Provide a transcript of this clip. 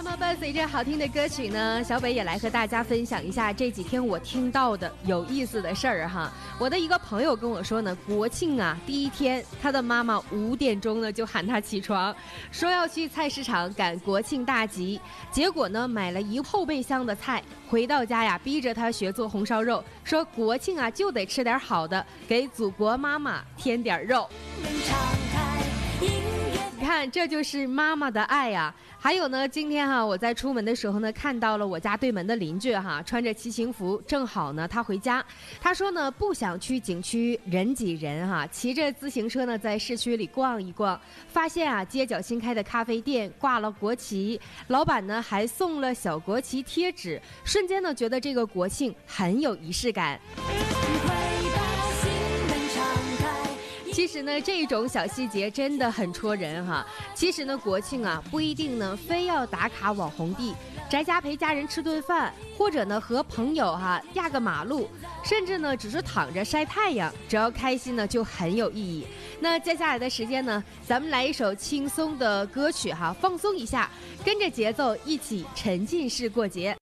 那么伴随着好听的歌曲呢，小北也来和大家分享一下这几天我听到的有意思的事儿哈。我的一个朋友跟我说呢，国庆啊第一天，他的妈妈5点钟呢就喊他起床，说要去菜市场赶国庆大集，结果呢买了一后备箱的菜，回到家呀逼着他学做红烧肉，说国庆啊就得吃点好的，给祖国妈妈添点肉。你看，这就是妈妈的爱呀！还有呢，今天我在出门的时候呢，看到了我家对门的邻居穿着骑行服，正好呢他回家，他说呢不想去景区人挤人骑着自行车呢在市区里逛一逛，发现街角新开的咖啡店挂了国旗，老板呢还送了小国旗贴纸，瞬间呢觉得这个国庆很有仪式感。其实呢，这种小细节真的很戳人其实呢，国庆不一定呢非要打卡网红地，宅家陪家人吃顿饭，或者呢和朋友压个马路，甚至呢只是躺着晒太阳，只要开心呢就很有意义。那接下来的时间呢，咱们来一首轻松的歌曲放松一下，跟着节奏一起沉浸式过节。